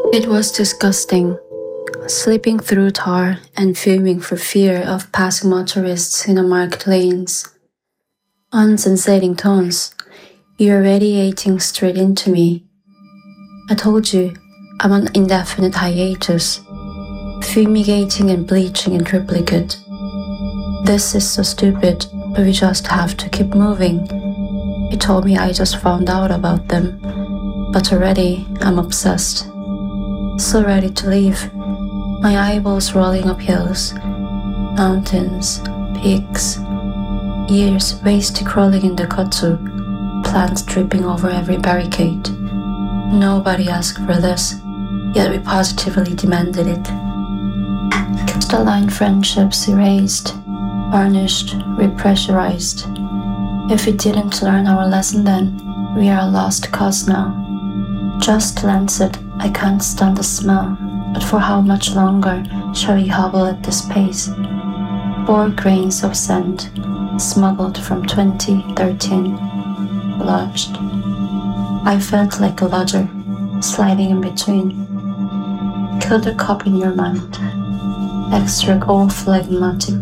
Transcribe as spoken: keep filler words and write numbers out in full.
It was disgusting, slipping through tar and fuming for fear of passing motorists in unmarked lanes. Unsensating tones, you're radiating straight into me. I told you, I'm on indefinite hiatus, fumigating and bleaching in triplicate. This is so stupid, but we just have to keep moving. You told me I just found out about them, but already I'm obsessed. So ready to leave, my eyeballs rolling up hills, mountains, peaks, years wasted crawling in the kotsu, plants dripping over every barricade. Nobody asked for this, yet we positively demanded it. Crystalline friendships erased, varnished, repressurized. If we didn't learn our lesson then, we are a lost cause now. Just Lancet, I can't stand the smell, but for how much longer shall we hobble at this pace? Four grains of sand, smuggled from twenty thirteen, lodged. I felt like a lodger, sliding in between. Kill the cop in your mind. Extra all phlegmatic